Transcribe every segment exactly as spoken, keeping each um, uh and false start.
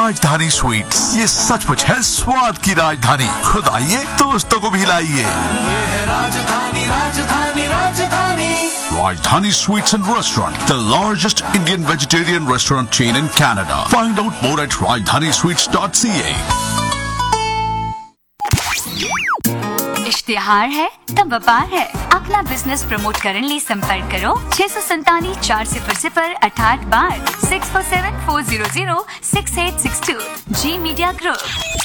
राजधानी स्वीट्स, ये सचमुच है स्वाद की राजधानी। खुद आइए, दोस्तों को भी लाइए। राजधानी राजधानी राजधानी राजधानी Sweets and Restaurant, the largest Indian vegetarian restaurant chain in Canada. Find out more at rajdhani sweets dot c a. इश्तिहार है तब व्यापार है। अपना बिजनेस प्रमोट करने लिए संपर्क करो छह सौ संतानी चार सिफर सिफर अठाठ बार six four seven four zero zero six eight six to ji media group.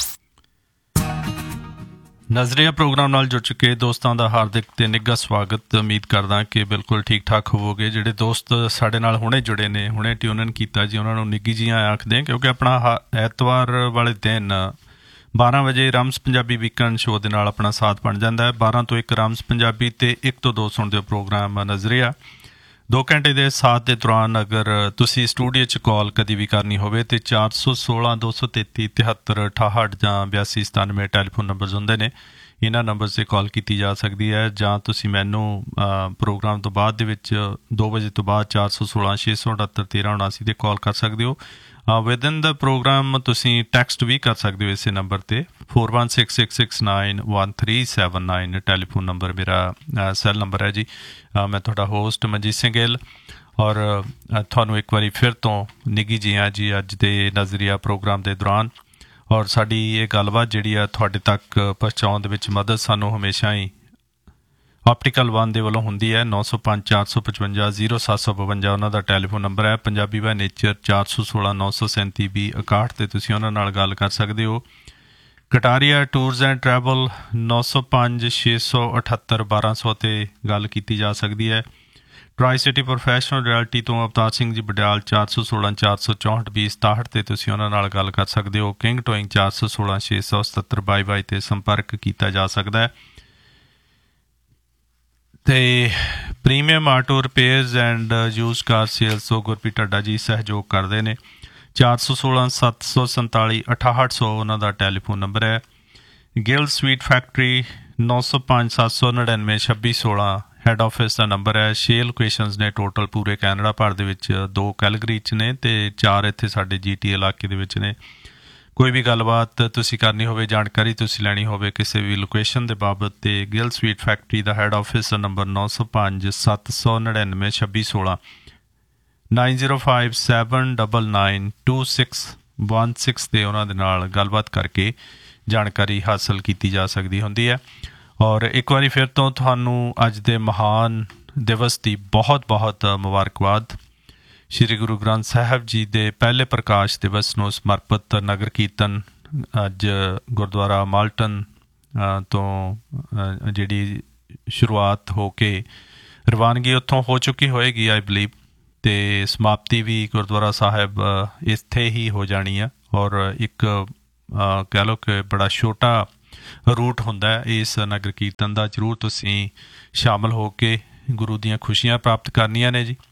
ਨਜ਼ਰੀਆ ਪ੍ਰੋਗਰਾਮ ਨਾਲ ਜੁੜ ਚੁੱਕੇ ਦੋਸਤਾਂ ਦਾ ਹਾਰਦਿਕ ਤੇ ਨਿੱਘਾ ਸਵਾਗਤ। ਉਮੀਦ ਕਰਦਾ ਕਿ ਬਿਲਕੁਲ ਠੀਕ ਠਾਕ ਹੋਵੋਗੇ। ਜਿਹੜੇ ਦੋਸਤ ਸਾਡੇ ਨਾਲ ਹੁਣੇ ਜੁੜੇ ਨੇ, ਹੁਣੇ ਟਿਊਨ ਇਨ ਕੀਤਾ ਜੀ, ਉਹਨਾਂ ਨੂੰ ਨਿੱਘੀ ਜੀਆਂ ਆਖਦੇ, ਕਿਉਂਕਿ ਆਪਣਾ ਐਤਵਾਰ ਵਾਲੇ ਦਿਨ ਬਾਰਾਂ ਵਜੇ ਰਾਮਸ ਪੰਜਾਬੀ ਵੀਕਐਂਡ ਸ਼ੋਅ ਦੇ ਨਾਲ ਆਪਣਾ ਸਾਥ ਬਣ ਜਾਂਦਾ ਹੈ। ਬਾਰਾਂ ਤੋਂ ਇੱਕ ਰਾਮਸ ਪੰਜਾਬੀ ਅਤੇ ਇੱਕ ਤੋਂ ਦੋ ਸੁਣਦੇ ਹੋ ਪ੍ਰੋਗਰਾਮ ਨਜ਼ਰੀਆ। ਦੋ ਘੰਟੇ ਦੇ ਸਾਥ ਦੇ ਦੌਰਾਨ ਅਗਰ ਤੁਸੀਂ ਸਟੂਡੀਓ 'ਚ ਕਾਲ ਕਦੀ ਵੀ ਕਰਨੀ ਹੋਵੇ ਤਾਂ ਚਾਰ ਸੌ ਸੋਲਾਂ ਦੋ ਸੌ ਤੇਤੀ ਤਿਹੱਤਰ ਅਠਾਹਠ ਜਾਂ ਬਿਆਸੀ ਸਤਾਨਵੇਂ ਟੈਲੀਫੋਨ ਨੰਬਰਸ ਹੁੰਦੇ ਨੇ। ਇਹਨਾਂ ਨੰਬਰ 'ਤੇ ਕਾਲ ਕੀਤੀ ਜਾ ਸਕਦੀ ਹੈ, ਜਾਂ ਤੁਸੀਂ ਮੈਨੂੰ ਪ੍ਰੋਗਰਾਮ ਤੋਂ ਬਾਅਦ ਦੇ ਵਿੱਚ ਦੋ ਵਜੇ ਤੋਂ ਬਾਅਦ ਚਾਰ ਸੌ ਸੋਲਾਂ ਛੇ ਸੌ ਅਠੱਤਰ ਤੇਰ੍ਹਾਂ ਉਨਾਸੀ 'ਤੇ ਕਾਲ ਕਰ ਸਕਦੇ ਹੋ। ਵਿਦਨ ਦਾ ਪ੍ਰੋਗਰਾਮ ਤੁਸੀਂ ਟੈਕਸਟ ਵੀ ਕਰ ਸਕਦੇ ਹੋ ਇਸੇ ਨੰਬਰ 'ਤੇ four one six six six nine one three seven nine telephone number ਮੇਰਾ ਸੈੱਲ ਨੰਬਰ ਹੈ ਜੀ। ਮੈਂ ਤੁਹਾਡਾ ਹੋਸਟ ਮਨਜੀਤ ਸਿੰਘ ਗਿੱਲ, ਔਰ ਤੁਹਾਨੂੰ ਇੱਕ ਵਾਰੀ ਫਿਰ ਤੋਂ ਨਿੱਘੀ ਜੀ ਹਾਂ ਜੀ ਅੱਜ ਦੇ ਨਜ਼ਰੀਆ ਪ੍ਰੋਗਰਾਮ ਦੇ ਦੌਰਾਨ। ਔਰ ਸਾਡੀ ਇਹ ਗੱਲਬਾਤ ਜਿਹੜੀ ਆ ਤੁਹਾਡੇ ਤੱਕ ਪਹੁੰਚਾਉਣ ਦੇ ਵਿੱਚ ਮਦਦ ਸਾਨੂੰ ਹਮੇਸ਼ਾ ਹੀ ਆਪਟੀਕਲ ਵਨ ਦੇ ਵੱਲੋਂ ਹੁੰਦੀ ਹੈ। ਨੌ ਸੌ ਪੰਜ ਚਾਰ ਸੌ ਪਚਵੰਜਾ ਜ਼ੀਰੋ ਸੱਤ ਸੌ ਬਵੰਜਾ ਉਹਨਾਂ ਦਾ ਟੈਲੀਫੋਨ ਨੰਬਰ ਹੈ। ਪੰਜਾਬੀ ਬਾਈ ਨੇਚਰ ਚਾਰ ਸੌ ਸੋਲਾਂ ਨੌ ਸੌ ਸੈਂਤੀ ਵੀਹ ਇਕਾਹਠ 'ਤੇ ਤੁਸੀਂ ਉਹਨਾਂ ਨਾਲ ਗੱਲ ਕਰ ਸਕਦੇ ਹੋ। ਕਟਾਰੀਆ ਟੂਰਸ ਐਂਡ ਟਰੈਵਲ ਨੌ ਸੌ ਪੰਜ ਛੇ ਸੌ ਅਠੱਤਰ ਬਾਰਾਂ ਸੌ 'ਤੇ ਗੱਲ ਕੀਤੀ ਜਾ ਸਕਦੀ ਹੈ। ਟਰਾਈ ਸਿਟੀ ਪ੍ਰੋਫੈਸ਼ਨਲ ਰਿਐਲਟੀ ਤੋਂ ਅਵਤਾਰ ਸਿੰਘ ਜੀ ਬਡਿਆਲ ਚਾਰ ਸੌ ਸੋਲਾਂ ਚਾਰ ਸੌ ਚੌਂਹਠ ਵੀਹ ਸਤਾਹਠ 'ਤੇ ਤੁਸੀਂ ਉਹਨਾਂ ਨਾਲ ਗੱਲ ਕਰ ਸਕਦੇ ਹੋ। ਕਿੰਗ ਟੋਇੰਗ ਚਾਰ ਸੌ ਸੋਲਾਂ ਛੇ ਸੌ ਸਤੱਤਰ ਬਾਈ ਬਾਈ 'ਤੇ ਸੰਪਰਕ ਕੀਤਾ ਜਾ ਸਕਦਾ ਹੈ। ਅਤੇ premium auto repairs and use car sales ਤੋਂ ਗੁਰਪ੍ਰੀਤ ਢੱਡਾ ਜੀ ਸਹਿਯੋਗ ਕਰਦੇ ਨੇ। ਚਾਰ ਸੌ ਸੋਲਾਂ ਸੱਤ ਸੌ ਸੰਤਾਲੀ ਅਠਾਹਠ ਸੌ ਉਹਨਾਂ ਦਾ ਟੈਲੀਫੋਨ ਨੰਬਰ ਹੈ। ਗਿਲ ਸਵੀਟ ਫੈਕਟਰੀ ਨੌ ਸੌ ਪੰਜ ਸੱਤ ਸੌ ਨੜਿਨਵੇਂ ਛੱਬੀ ਸੋਲਾਂ ਹੈੱਡ ਆਫਿਸ ਦਾ ਨੰਬਰ ਹੈ। ਛੇ ਲੋਕੇਸ਼ਨਸ ਨੇ ਟੋਟਲ ਪੂਰੇ ਕੈਨੇਡਾ ਭਰ ਦੇ ਵਿੱਚ, ਦੋ ਕੈਲਗਰੀ 'ਚ ਨੇ ਅਤੇ ਚਾਰ ਇੱਥੇ ਸਾਡੇ ਜੀ ਟੀ ਇਲਾਕੇ ਦੇ ਵਿੱਚ ਨੇ। ਕੋਈ ਵੀ ਗੱਲਬਾਤ ਤੁਸੀਂ ਕਰਨੀ ਹੋਵੇ, ਜਾਣਕਾਰੀ ਤੁਸੀਂ ਲੈਣੀ ਹੋਵੇ ਕਿਸੇ ਵੀ ਲੋਕੇਸ਼ਨ ਦੇ ਬਾਬਤ, ਅਤੇ ਗਿਲ ਸਵੀਟ ਫੈਕਟਰੀ ਦਾ ਹੈੱਡ ਆਫਿਸ ਦਾ ਨੰਬਰ ਨੌ ਸੌ ਪੰਜ ਸੱਤ ਸੌ ਨੜਿਨਵੇਂ ਛੱਬੀ ਸੋਲਾਂ nine zero five seven double nine two six one six 'ਤੇ ਉਹਨਾਂ ਦੇ ਨਾਲ ਗੱਲਬਾਤ ਕਰਕੇ ਜਾਣਕਾਰੀ ਹਾਸਲ ਕੀਤੀ ਜਾ ਸਕਦੀ ਹੁੰਦੀ ਹੈ। ਔਰ ਇੱਕ ਵਾਰੀ ਫਿਰ ਤੋਂ ਤੁਹਾਨੂੰ ਅੱਜ ਦੇ ਮਹਾਨ ਦਿਵਸ ਦੀ ਬਹੁਤ ਬਹੁਤ ਮੁਬਾਰਕਬਾਦ। ਸ਼੍ਰੀ ਗੁਰੂ ਗ੍ਰੰਥ ਸਾਹਿਬ ਜੀ ਦੇ ਪਹਿਲੇ ਪ੍ਰਕਾਸ਼ ਦਿਵਸ ਨੂੰ ਸਮਰਪਿਤ ਨਗਰ ਕੀਰਤਨ ਅੱਜ ਗੁਰਦੁਆਰਾ ਮਾਲਟਨ ਤੋਂ ਜਿਹੜੀ ਸ਼ੁਰੂਆਤ ਹੋ ਕੇ ਰਵਾਨਗੀ ਉੱਥੋਂ ਹੋ ਚੁੱਕੀ ਹੋਏਗੀ ਆਈ ਬਲੀਵ, ਅਤੇ ਸਮਾਪਤੀ ਵੀ ਗੁਰਦੁਆਰਾ ਸਾਹਿਬ ਇੱਥੇ ਹੀ ਹੋ ਜਾਣੀ ਆ। ਔਰ ਇੱਕ ਕਹਿ ਲਓ ਕਿ ਬੜਾ ਛੋਟਾ ਰੂਟ ਹੁੰਦਾ ਇਸ ਨਗਰ ਕੀਰਤਨ ਦਾ। ਜ਼ਰੂਰ ਤੁਸੀਂ ਸ਼ਾਮਲ ਹੋ ਕੇ ਗੁਰੂ ਦੀਆਂ ਖੁਸ਼ੀਆਂ ਪ੍ਰਾਪਤ ਕਰਨੀਆਂ ਨੇ ਜੀ।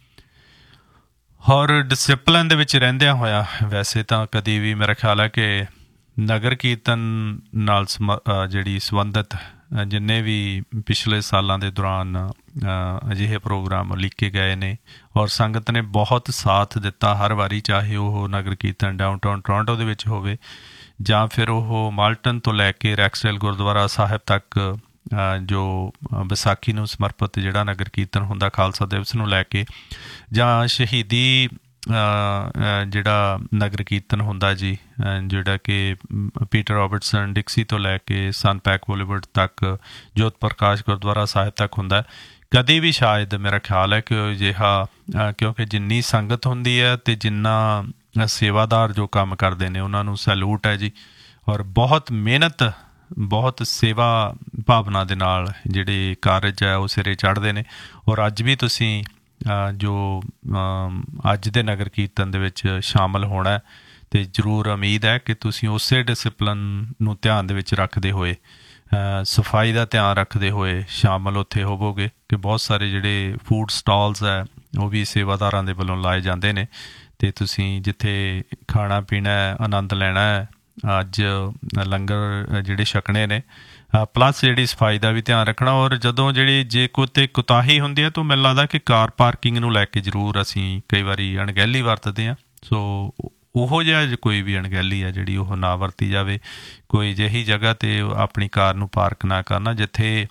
ਔਰ ਡਿਸਿਪਲਿਨ ਦੇ ਵਿੱਚ ਰਹਿੰਦਿਆਂ ਹੋਇਆ, ਵੈਸੇ ਤਾਂ ਕਦੀ ਵੀ ਮੇਰਾ ਖਿਆਲ ਹੈ ਕਿ ਨਗਰ ਕੀਰਤਨ ਨਾਲ ਸਮ ਜਿਹੜੀ ਸੰਬੰਧਿਤ ਜਿੰਨੇ ਵੀ ਪਿਛਲੇ ਸਾਲਾਂ ਦੇ ਦੌਰਾਨ ਅਜਿਹੇ ਪ੍ਰੋਗਰਾਮ ਲਿਖੇ ਗਏ ਨੇ, ਔਰ ਸੰਗਤ ਨੇ ਬਹੁਤ ਸਾਥ ਦਿੱਤਾ ਹਰ ਵਾਰੀ, ਚਾਹੇ ਉਹ ਨਗਰ ਕੀਰਤਨ ਡਾਊਨਟਾਊਨ ਟੋਰਾਂਟੋ ਦੇ ਵਿੱਚ ਹੋਵੇ ਜਾਂ ਫਿਰ ਉਹ ਮਾਲਟਨ ਤੋਂ ਲੈ ਕੇ ਰੈਕਸਡੇਲ ਗੁਰਦੁਆਰਾ ਸਾਹਿਬ ਤੱਕ ਜੋ ਵਿਸਾਖੀ ਨੂੰ ਸਮਰਪਿਤ ਜਿਹੜਾ ਨਗਰ ਕੀਰਤਨ ਹੁੰਦਾ ਖਾਲਸਾ ਦਿਵਸ ਨੂੰ ਲੈ ਕੇ, ਜਾਂ ਸ਼ਹੀਦੀ ਜਿਹੜਾ ਨਗਰ ਕੀਰਤਨ ਹੁੰਦਾ ਜੀ, ਜਿਹੜਾ ਕਿ ਪੀਟਰ ਰੋਬਰਟਸਨ ਡਿਕਸੀ ਤੋਂ ਲੈ ਕੇ ਸਨ ਪੈਕ ਬੋਲੀਵੁੱਡ ਤੱਕ ਜੋਤ ਪ੍ਰਕਾਸ਼ ਗੁਰਦੁਆਰਾ ਸਾਹਿਬ ਤੱਕ ਹੁੰਦਾ। ਕਦੇ ਵੀ ਸ਼ਾਇਦ ਮੇਰਾ ਖਿਆਲ ਹੈ ਕਿ ਉਹ ਅਜਿਹਾ, ਕਿਉਂਕਿ ਜਿੰਨੀ ਸੰਗਤ ਹੁੰਦੀ ਹੈ ਅਤੇ ਜਿੰਨਾ ਸੇਵਾਦਾਰ ਜੋ ਕੰਮ ਕਰਦੇ ਨੇ ਉਹਨਾਂ ਨੂੰ ਸੈਲੂਟ ਹੈ ਜੀ। ਔਰ ਬਹੁਤ ਮਿਹਨਤ, ਬਹੁਤ ਸੇਵਾ ਭਾਵਨਾ ਦੇ ਨਾਲ ਜਿਹੜੇ ਕਾਰਜ ਹੈ ਉਹ ਸਿਰੇ ਚੜ੍ਹਦੇ ਨੇ। ਔਰ ਅੱਜ ਵੀ ਤੁਸੀਂ ਜੋ ਅੱਜ ਦੇ ਨਗਰ ਕੀਰਤਨ ਦੇ ਵਿੱਚ ਸ਼ਾਮਲ ਹੋਣਾ, ਅਤੇ ਜ਼ਰੂਰ ਉਮੀਦ ਹੈ ਕਿ ਤੁਸੀਂ ਉਸੇ ਡਿਸਿਪਲਨ ਨੂੰ ਧਿਆਨ ਦੇ ਵਿੱਚ ਰੱਖਦੇ ਹੋਏ, ਸਫਾਈ ਦਾ ਧਿਆਨ ਰੱਖਦੇ ਹੋਏ ਸ਼ਾਮਲ ਉੱਥੇ ਹੋਵੋਗੇ। ਕਿ ਬਹੁਤ ਸਾਰੇ ਜਿਹੜੇ ਫੂਡ ਸਟਾਲਸ ਹੈ ਉਹ ਵੀ ਸੇਵਾਦਾਰਾਂ ਦੇ ਵੱਲੋਂ ਲਾਏ ਜਾਂਦੇ ਨੇ, ਅਤੇ ਤੁਸੀਂ ਜਿੱਥੇ ਖਾਣਾ ਪੀਣਾ ਆਨੰਦ ਲੈਣਾ ਹੈ, ਅੱਜ ਲੰਗਰ ਜਿਹੜੇ ਛਕਣੇ ਨੇ, ਪਲੱਸ ਜਿਹੜੀ ਸਫਾਈ ਦਾ ਵੀ ਧਿਆਨ ਰੱਖਣਾ। ਔਰ ਜਦੋਂ ਜਿਹੜੀ ਜੇ ਕੋਈ ਕੁਤਾਹੀ ਹੁੰਦੀ ਹੈ ਤਾਂ ਮੈਨੂੰ ਲੱਗਦਾ ਕਿ ਕਾਰ ਪਾਰਕਿੰਗ ਨੂੰ ਲੈ ਕੇ ਜ਼ਰੂਰ ਅਸੀਂ ਕਈ ਵਾਰੀ ਅਣਗਹਿਲੀ ਵਰਤਦੇ ਹਾਂ। ਸੋ ਉਹੋ ਜਿਹਾ ਕੋਈ ਵੀ ਅਣਗਹਿਲੀ ਹੈ ਜਿਹੜੀ ਉਹ ਨਾ ਵਰਤੀ ਜਾਵੇ। ਕੋਈ ਅਜਿਹੀ ਜਗ੍ਹਾ 'ਤੇ ਆਪਣੀ ਕਾਰ ਨੂੰ ਪਾਰਕ ਨਾ ਕਰਨਾ ਜਿੱਥੇ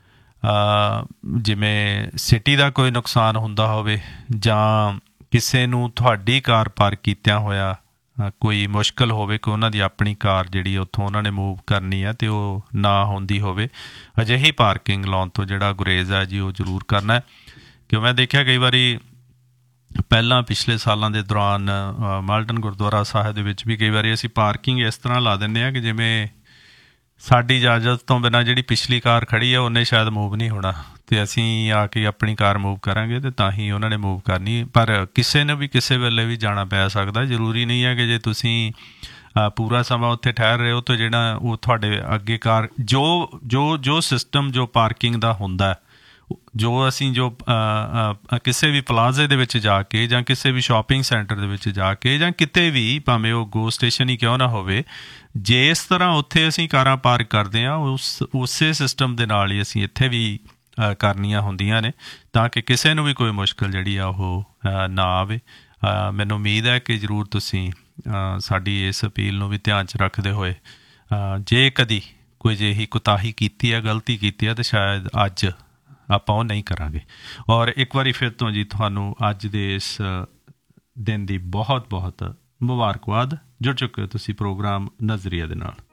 ਜਿਵੇਂ ਸਿਟੀ ਦਾ ਕੋਈ ਨੁਕਸਾਨ ਹੁੰਦਾ ਹੋਵੇ ਜਾਂ ਕਿਸੇ ਨੂੰ ਤੁਹਾਡੀ ਕਾਰ ਪਾਰਕ ਕੀਤਿਆਂ ਹੋਇਆ ਕੋਈ ਮੁਸ਼ਕਿਲ ਹੋਵੇ ਕਿ ਉਹਨਾਂ ਦੀ ਆਪਣੀ ਕਾਰ ਜਿਹੜੀ ਉੱਥੋਂ ਉਹਨਾਂ ਨੇ ਮੂਵ ਕਰਨੀ ਹੈ ਅਤੇ ਉਹ ਨਾ ਹੁੰਦੀ ਹੋਵੇ। ਅਜਿਹੀ ਪਾਰਕਿੰਗ ਲਾਉਣ ਤੋਂ ਜਿਹੜਾ ਗੁਰੇਜ਼ ਹੈ ਜੀ ਉਹ ਜ਼ਰੂਰ ਕਰਨਾ। ਕਿਉਂ ਮੈਂ ਦੇਖਿਆ ਕਈ ਵਾਰੀ ਪਹਿਲਾਂ ਪਿਛਲੇ ਸਾਲਾਂ ਦੇ ਦੌਰਾਨ ਮਾਲਟਨ ਗੁਰਦੁਆਰਾ ਸਾਹਿਬ ਦੇ ਵਿੱਚ ਵੀ ਕਈ ਵਾਰੀ ਅਸੀਂ ਪਾਰਕਿੰਗ ਇਸ ਤਰ੍ਹਾਂ ਲਾ ਦਿੰਦੇ ਹਾਂ ਕਿ ਜਿਵੇਂ ਸਾਡੀ ਇਜਾਜ਼ਤ ਤੋਂ ਬਿਨਾਂ ਜਿਹੜੀ ਪਿਛਲੀ ਕਾਰ ਖੜ੍ਹੀ ਹੈ ਉਹਨੇ ਸ਼ਾਇਦ ਮੂਵ ਨਹੀਂ ਹੋਣਾ ਅਤੇ ਅਸੀਂ ਆ ਕੇ ਆਪਣੀ ਕਾਰ ਮੂਵ ਕਰਾਂਗੇ ਅਤੇ ਤਾਂ ਹੀ ਉਹਨਾਂ ਨੇ ਮੂਵ ਕਰਨੀ। ਪਰ ਕਿਸੇ ਨੂੰ ਵੀ ਕਿਸੇ ਵੇਲੇ ਵੀ ਜਾਣਾ ਪੈ ਸਕਦਾ। ਜ਼ਰੂਰੀ ਨਹੀਂ ਹੈ ਕਿ ਜੇ ਤੁਸੀਂ ਪੂਰਾ ਸਮਾਂ ਉੱਥੇ ਠਹਿਰ ਰਹੇ ਹੋ ਤਾਂ ਜਿਹੜਾ ਉਹ ਤੁਹਾਡੇ ਅੱਗੇ ਕਾਰ ਜੋ ਜੋ ਜੋ ਸਿਸਟਮ ਜੋ ਪਾਰਕਿੰਗ ਦਾ ਹੁੰਦਾ, ਜੋ ਅਸੀਂ ਜੋ ਕਿਸੇ ਵੀ ਪਲਾਜ਼ੇ ਦੇ ਵਿੱਚ ਜਾ ਕੇ ਜਾਂ ਕਿਸੇ ਵੀ ਸ਼ਾਪਿੰਗ ਸੈਂਟਰ ਦੇ ਵਿੱਚ ਜਾ ਕੇ ਜਾਂ ਕਿਤੇ ਵੀ ਭਾਵੇਂ ਉਹ ਗੋ ਸਟੇਸ਼ਨ ਹੀ ਕਿਉਂ ਨਾ ਹੋਵੇ, ਜੇ ਇਸ ਤਰ੍ਹਾਂ ਉੱਥੇ ਅਸੀਂ ਕਾਰਾਂ ਪਾਰਕ ਕਰਦੇ ਹਾਂ ਉਸ ਉਸੇ ਸਿਸਟਮ ਦੇ ਨਾਲ ਹੀ ਅਸੀਂ ਇੱਥੇ ਵੀ ਕਰਨੀਆਂ ਹੁੰਦੀਆਂ ਨੇ ਤਾਂ ਕਿ ਕਿਸੇ ਨੂੰ ਵੀ ਕੋਈ ਮੁਸ਼ਕਿਲ ਜਿਹੜੀ ਆ ਉਹ ਨਾ ਆਵੇ। ਮੈਨੂੰ ਉਮੀਦ ਹੈ ਕਿ ਜ਼ਰੂਰ ਤੁਸੀਂ ਸਾਡੀ ਇਸ ਅਪੀਲ ਨੂੰ ਵੀ ਧਿਆਨ 'ਚ ਰੱਖਦੇ ਹੋਏ ਜੇ ਕਦੀ ਕੋਈ ਅਜਿਹੀ ਕੁਤਾਹੀ ਕੀਤੀ ਹੈ, ਗਲਤੀ ਕੀਤੀ ਹੈ ਤਾਂ ਸ਼ਾਇਦ ਅੱਜ ਆਪਾਂ ਉਹ ਨਹੀਂ ਕਰਾਂਗੇ। ਔਰ ਇੱਕ ਵਾਰੀ ਫਿਰ ਤੋਂ ਜੀ ਤੁਹਾਨੂੰ ਅੱਜ ਦੇ ਇਸ ਦਿਨ ਦੀ ਬਹੁਤ ਬਹੁਤ ਮੁਬਾਰਕਬਾਦ। ਜੁੜ ਚੁੱਕੇ ਹੋ ਤੁਸੀਂ ਪ੍ਰੋਗਰਾਮ ਨਜ਼ਰੀਆ ਦੇ ਨਾਲ।